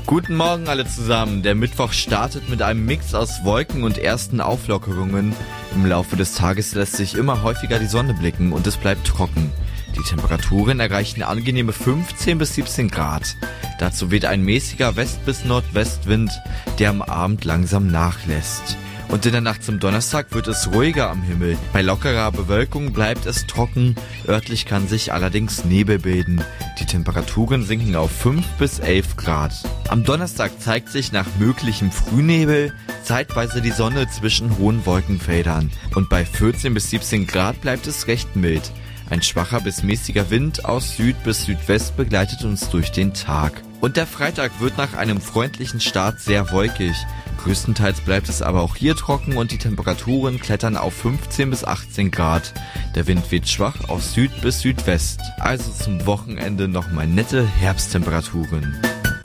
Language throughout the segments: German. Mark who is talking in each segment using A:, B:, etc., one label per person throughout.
A: Guten Morgen alle zusammen. Der Mittwoch startet mit einem Mix aus Wolken und ersten Auflockerungen. Im Laufe des Tages lässt sich immer häufiger die Sonne blicken und es bleibt trocken. Die Temperaturen erreichen angenehme 15 bis 17 Grad. Dazu weht ein mäßiger West- bis Nordwestwind, der am Abend langsam nachlässt. Und in der Nacht zum Donnerstag wird es ruhiger am Himmel. Bei lockerer Bewölkung bleibt es trocken, örtlich kann sich allerdings Nebel bilden. Die Temperaturen sinken auf 5 bis 11 Grad. Am Donnerstag zeigt sich nach möglichem Frühnebel zeitweise die Sonne zwischen hohen Wolkenfeldern. Und bei 14 bis 17 Grad bleibt es recht mild. Ein schwacher bis mäßiger Wind aus Süd bis Südwest begleitet uns durch den Tag. Und der Freitag wird nach einem freundlichen Start sehr wolkig. Größtenteils bleibt es aber auch hier trocken und die Temperaturen klettern auf 15 bis 18 Grad. Der Wind weht schwach aus Süd bis Südwest. Also zum Wochenende nochmal nette Herbsttemperaturen.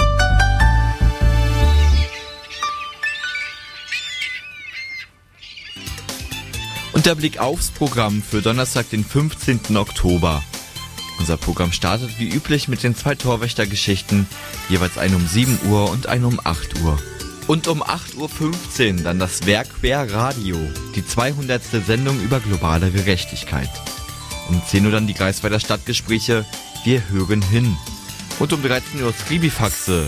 A: Und der Blick aufs Programm für Donnerstag, den 15. Oktober. Unser Programm startet wie üblich mit den 2 Torwächtergeschichten, jeweils eine um 7 Uhr und eine um 8 Uhr. Und um 8.15 Uhr dann das Werk Quer Radio, die 200. Sendung über globale Gerechtigkeit. Um 10 Uhr dann die Greifswalder Stadtgespräche, wir hören hin. Und um 13 Uhr Skribifaxe,